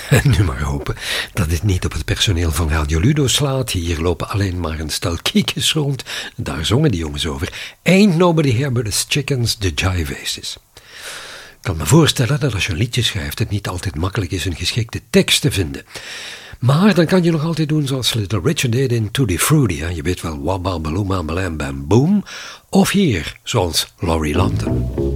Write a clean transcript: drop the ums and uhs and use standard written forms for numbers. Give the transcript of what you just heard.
En nu maar hopen dat het niet op het personeel van Radio Ludo slaat. Hier lopen alleen maar een stel kiekjes rond. Daar zongen die jongens over. Ain't nobody here but us chickens, the jive aces. Ik kan me voorstellen dat als je een liedje schrijft, het niet altijd makkelijk is een geschikte tekst te vinden. Maar dan kan je nog altijd doen zoals Little Richard deed in Tutti Frutti. Je weet wel, wabba, baluma, balam, bam, boom. Of hier, zoals Laurie London.